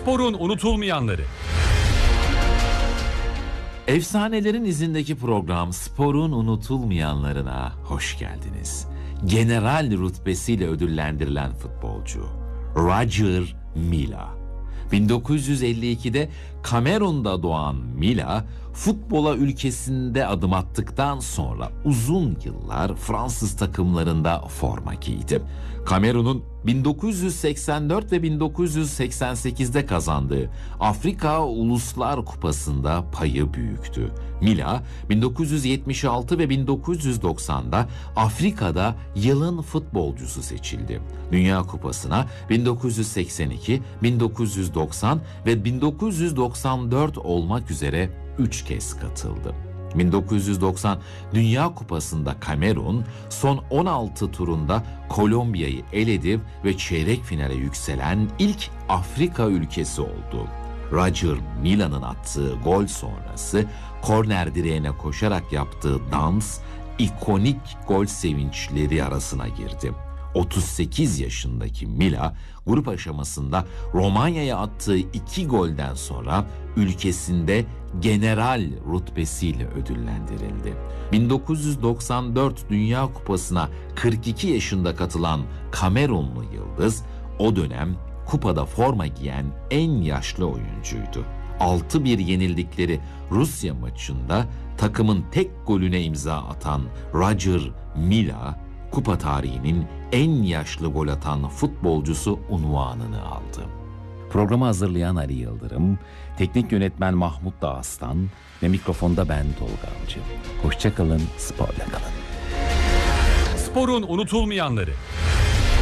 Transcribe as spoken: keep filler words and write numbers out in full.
Sporun unutulmayanları. Efsanelerin izindeki program Sporun unutulmayanlarına hoş geldiniz. General rütbesiyle ödüllendirilen futbolcu Roger Milla. bin dokuz yüz elli ikide Kamerun'da doğan Milla, futbola ülkesinde adım attıktan sonra uzun yıllar Fransız takımlarında forma giydi. Kamerun'un bin dokuz yüz seksen dört ve bin dokuz yüz seksen sekizde kazandığı Afrika Uluslar Kupası'nda payı büyüktü. Milla, bin dokuz yüz yetmiş altı ve bin dokuz yüz doksanda Afrika'da yılın futbolcusu seçildi. Dünya Kupası'na bin dokuz yüz seksen iki, bin dokuz yüz doksan ve bin dokuz yüz doksan dört olmak üzere üç kez katıldı. bin dokuz yüz doksan Dünya Kupası'nda Kamerun son on altı turunda Kolombiya'yı eledi ve çeyrek finale yükselen ilk Afrika ülkesi oldu. Roger Milla'nın attığı gol sonrası korner direğine koşarak yaptığı dans ikonik gol sevinçleri arasına girdi. otuz sekiz yaşındaki Milla, grup aşamasında Romanya'ya attığı iki golden sonra ülkesinde general rütbesiyle ödüllendirildi. bin dokuz yüz doksan dört Dünya Kupası'na kırk iki yaşında katılan Kamerunlu yıldız, o dönem kupada forma giyen en yaşlı oyuncuydu. altı bir yenildikleri Rusya maçında takımın tek golüne imza atan Roger Milla, kupa tarihinin en yaşlı gol atan futbolcusu unvanını aldı. Programı hazırlayan Ali Yıldırım, teknik yönetmen Mahmut Dağıstan ve mikrofonda ben Tolga Avcı. Hoşça kalın, sporla kalın. Sporun unutulmayanları.